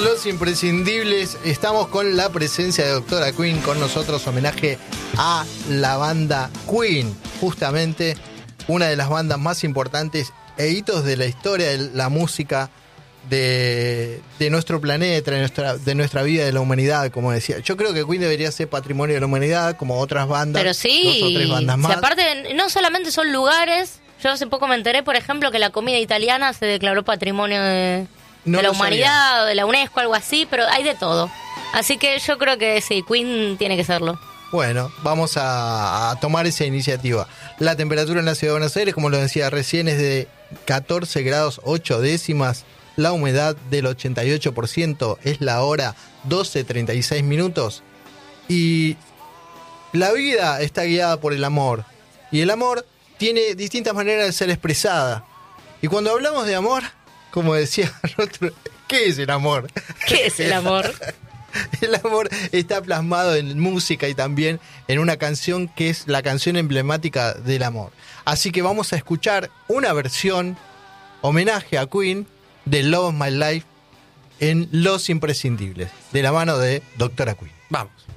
En Los Imprescindibles estamos con la presencia de Doctora Queen con nosotros, homenaje a la banda Queen, justamente una de las bandas más importantes e hitos de la historia de la música de nuestro planeta, de nuestra vida, de la humanidad, como decía. Yo creo que Queen debería ser patrimonio de la humanidad, como otras bandas. Pero sí, 2 o 3 bandas más. Si aparte no solamente son lugares, yo hace poco me enteré, por ejemplo, que la comida italiana se declaró patrimonio de la humanidad, o de la UNESCO, algo así, pero hay de todo. Así que yo creo que sí, Queen tiene que serlo. Bueno, vamos a tomar esa iniciativa. La temperatura en la ciudad de Buenos Aires, como lo decía recién, es de 14 grados 8 décimas. La humedad del 88%, es la hora 12:36 minutos. Y la vida está guiada por el amor. Y el amor tiene distintas maneras de ser expresada. Y cuando hablamos de amor, como decía el otro, ¿qué es el amor? ¿Qué es el amor? El amor está plasmado en música y también en una canción que es la canción emblemática del amor. Así que vamos a escuchar una versión homenaje a Queen de Love of My Life en Los Imprescindibles, de la mano de Doctora Queen. Vamos.